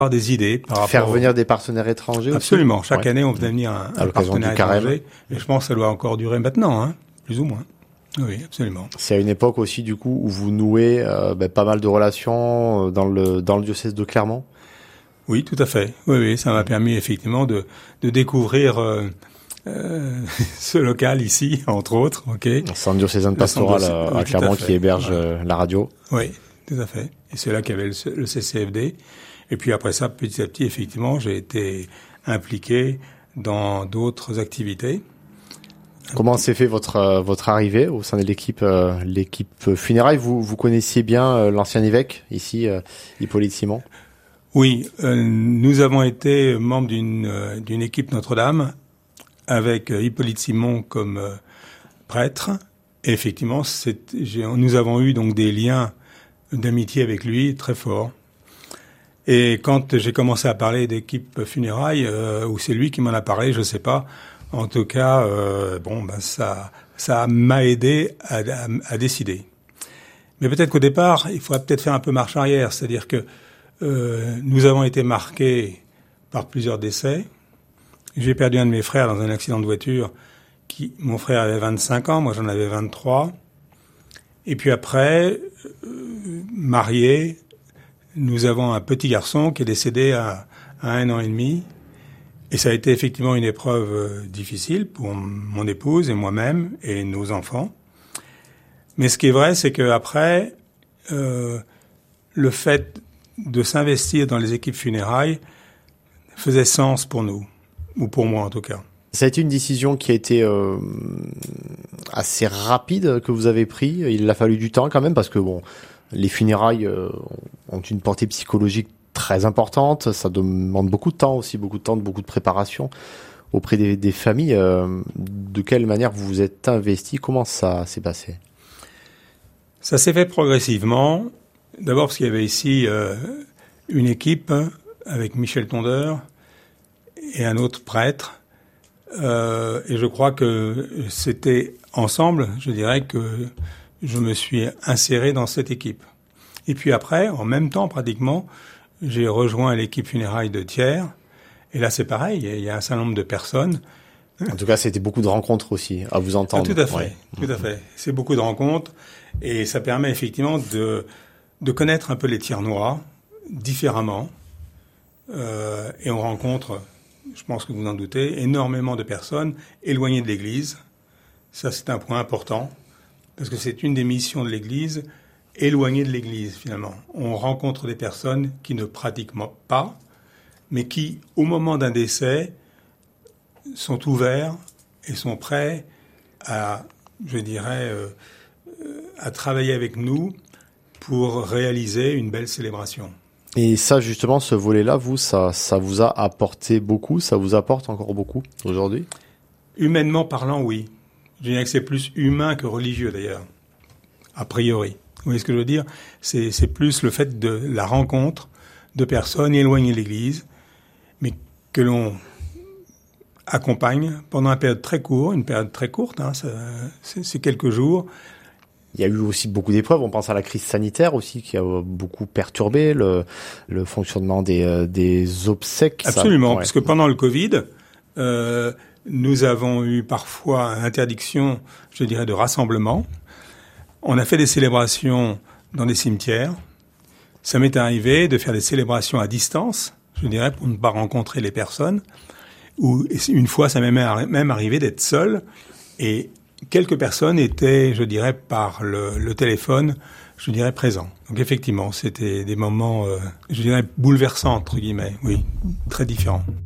des idées par rapport faire venir des partenaires étrangers. Absolument. Aussi. Chaque année, on faisait venir un partenaire étranger. Et je pense que ça doit encore durer maintenant, hein, plus ou moins. Oui, absolument. C'est à une époque aussi, du coup, où vous nouez pas mal de relations dans le diocèse de Clermont. Oui, tout à fait. Oui, ça m'a permis effectivement de découvrir ce local ici, entre autres. Ok. Le centre diocésain pastoral à Clermont qui héberge la radio. Oui, tout à fait. Et c'est là qu'il y avait le CCFD. Et puis après ça, petit à petit, effectivement, j'ai été impliqué dans d'autres activités. Comment s'est fait votre arrivée au sein de l'équipe funérailles? Vous connaissiez bien l'ancien évêque ici, Hippolyte Simon? Oui, nous avons été membres d'une équipe Notre-Dame avec Hippolyte Simon comme prêtre. Et effectivement, nous avons eu donc des liens d'amitié avec lui très forts. Et quand j'ai commencé à parler d'équipe funérailles, ou c'est lui qui m'en a parlé, je sais pas. En tout cas, ça m'a aidé à décider. Mais peut-être qu'au départ, il faudrait peut-être faire un peu marche arrière, c'est-à-dire que nous avons été marqués par plusieurs décès. J'ai perdu un de mes frères dans un accident de voiture. Mon frère avait 25 ans, moi j'en avais 23. Et puis après, marié, nous avons un petit garçon qui est décédé à 1 an et demi. Et ça a été effectivement une épreuve difficile pour mon épouse et moi-même et nos enfants. Mais ce qui est vrai, c'est qu'après, le fait de s'investir dans les équipes funérailles faisait sens pour nous, ou pour moi en tout cas. Ça a été une décision qui a été assez rapide que vous avez prise. Il a fallu du temps quand même parce que les funérailles ont une portée psychologique très importante. Ça demande beaucoup de temps aussi, beaucoup de préparation auprès des familles. De quelle manière vous vous êtes investi? Comment ça s'est passé? Ça s'est fait progressivement. D'abord parce qu'il y avait ici une équipe avec Michel Tondeur et un autre prêtre. Et je crois que c'était ensemble, je dirais, que je me suis inséré dans cette équipe. Et puis après, en même temps pratiquement, j'ai rejoint l'équipe funéraille de Thiers. Et là, c'est pareil, il y a un certain nombre de personnes. En tout cas, c'était beaucoup de rencontres aussi, à vous entendre. Ah, tout à fait, tout à fait. C'est beaucoup de rencontres. Et ça permet effectivement de connaître un peu les Thiernois différemment. Et on rencontre, je pense que vous en doutez, énormément de personnes éloignées de l'Église. Ça, c'est un point important, parce que c'est une des missions de l'Église, éloignées de l'Église, finalement. On rencontre des personnes qui ne pratiquent pas, mais qui, au moment d'un décès, sont ouverts et sont prêts à, je dirais, à travailler avec nous pour réaliser une belle célébration. Et ça, justement, ce volet-là, ça vous a apporté beaucoup, ça vous apporte encore beaucoup aujourd'hui? Humainement parlant, oui. Je dirais que c'est plus humain que religieux, d'ailleurs, a priori. Vous voyez ce que je veux dire? C'est plus le fait de la rencontre de personnes éloignées de l'Église, mais que l'on accompagne pendant une période très courte, hein, c'est quelques jours. Il y a eu aussi beaucoup d'épreuves. On pense à la crise sanitaire aussi qui a beaucoup perturbé le fonctionnement des obsèques. Absolument, parce que pendant le Covid, nous avons eu parfois interdiction, je dirais, de rassemblement. On a fait des célébrations dans des cimetières. Ça m'est arrivé de faire des célébrations à distance, je dirais, pour ne pas rencontrer les personnes. Ou une fois, ça m'est même arrivé d'être seul. Et quelques personnes étaient, je dirais, par le téléphone, je dirais, présents. Donc effectivement, c'était des moments, je dirais, bouleversants, entre guillemets. Oui, très différents.